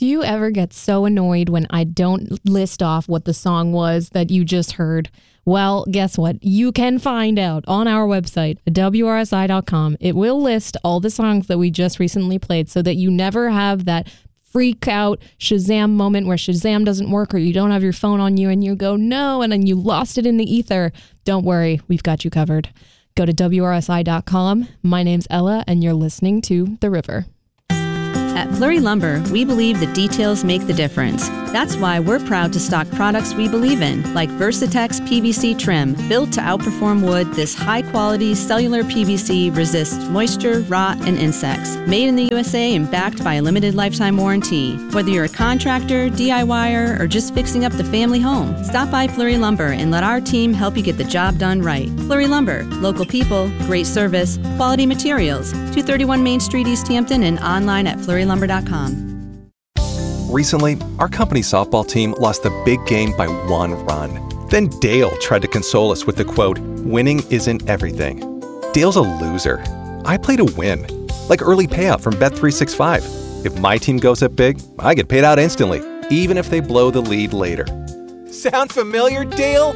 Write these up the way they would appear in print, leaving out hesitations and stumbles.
Do you ever get so annoyed when I don't list off what the song was that you just heard? Well, guess what? You can find out on our website, WRSI.com. It will list all the songs that we just recently played so that you never have that freak out Shazam moment where Shazam doesn't work or you don't have your phone on you and you go, no, and then you lost it in the ether. Don't worry, we've got you covered. Go to WRSI.com. My name's Ella, and you're listening to The River. At Fleury Lumber, we believe the details make the difference. That's why we're proud to stock products we believe in, like Versatex PVC trim. Built to outperform wood, this high-quality cellular PVC resists moisture, rot, and insects. Made in the USA and backed by a limited lifetime warranty. Whether you're a contractor, DIYer, or just fixing up the family home, stop by Fleury Lumber and let our team help you get the job done right. Fleury Lumber, local people, great service, quality materials. 231 Main Street, East Hampton, and online at FleuryLumber.com. Recently, our company softball team lost the big game by 1 run. Then Dale tried to console us with the quote, "Winning isn't everything." Dale's a loser. I play to win. Like early payout from Bet365. If my team goes up big, I get paid out instantly, even if they blow the lead later. Sound familiar, Dale?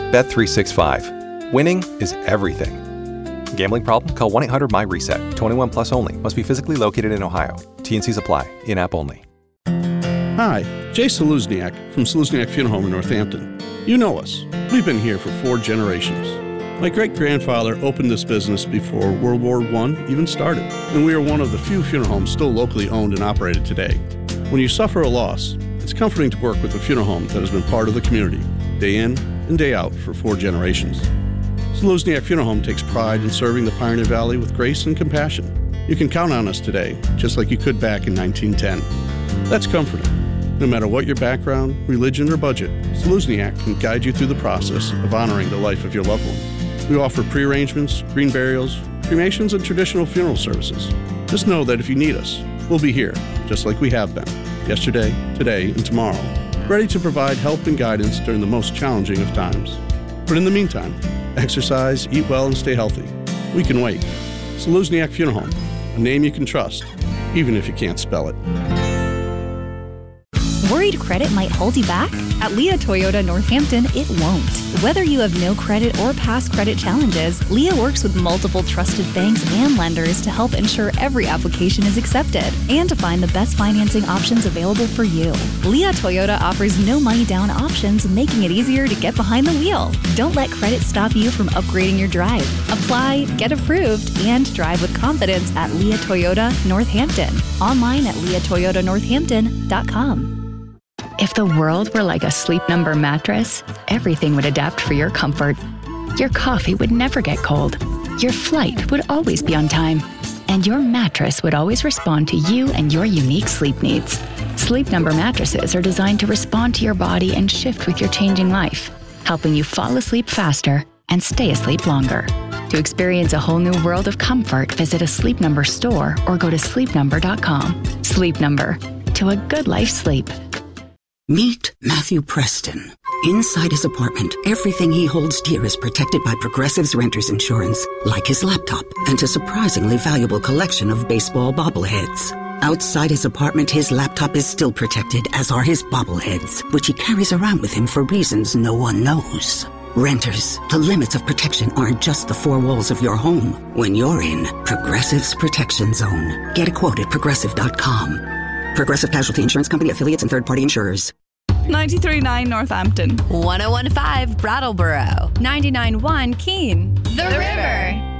Bet365. Winning is everything. Gambling problem? Call 1-800-MY-RESET. 21 plus only. Must be physically located in Ohio. T&Cs apply. In-app only. Hi, Jay Saluzniak from Saluzniak Funeral Home in Northampton. You know us. We've been here for 4 generations. My great-grandfather opened this business before World War I even started, and we are one of the few funeral homes still locally owned and operated today. When you suffer a loss, it's comforting to work with a funeral home that has been part of the community, day in and day out for 4 generations. Saluzniak Funeral Home takes pride in serving the Pioneer Valley with grace and compassion. You can count on us today, just like you could back in 1910. That's comforting. No matter what your background, religion, or budget, Saluzniak can guide you through the process of honoring the life of your loved one. We offer pre-arrangements, green burials, cremations, and traditional funeral services. Just know that if you need us, we'll be here, just like we have been, yesterday, today, and tomorrow, ready to provide help and guidance during the most challenging of times. But in the meantime, exercise, eat well, and stay healthy. We can wait. Saluzniak Funeral Home, a name you can trust, even if you can't spell it. Worried credit might hold you back? At Leah Toyota Northampton, it won't. Whether you have no credit or past credit challenges, Leah works with multiple trusted banks and lenders to help ensure every application is accepted and to find the best financing options available for you. Leah Toyota offers no money down options, making it easier to get behind the wheel. Don't let credit stop you from upgrading your drive. Apply, get approved, and drive with confidence at Leah Toyota Northampton. Online at leahtoyotanorthampton.com. If the world were like a Sleep Number mattress, everything would adapt for your comfort. Your coffee would never get cold. Your flight would always be on time. And your mattress would always respond to you and your unique sleep needs. Sleep Number mattresses are designed to respond to your body and shift with your changing life, helping you fall asleep faster and stay asleep longer. To experience a whole new world of comfort, visit a Sleep Number store or go to sleepnumber.com. Sleep Number. To a good life sleep. Meet Matthew Preston. Inside his apartment, everything he holds dear is protected by Progressive's Renter's Insurance, like his laptop and a surprisingly valuable collection of baseball bobbleheads. Outside his apartment, his laptop is still protected, as are his bobbleheads, which he carries around with him for reasons no one knows. Renters, the limits of protection aren't just the 4 walls of your home. When you're in Progressive's Protection Zone. Get a quote at Progressive.com. Progressive Casualty Insurance Company, affiliates, and third-party insurers. 93.9 Northampton. 101.5 Brattleboro. 99.1 Keene. The River.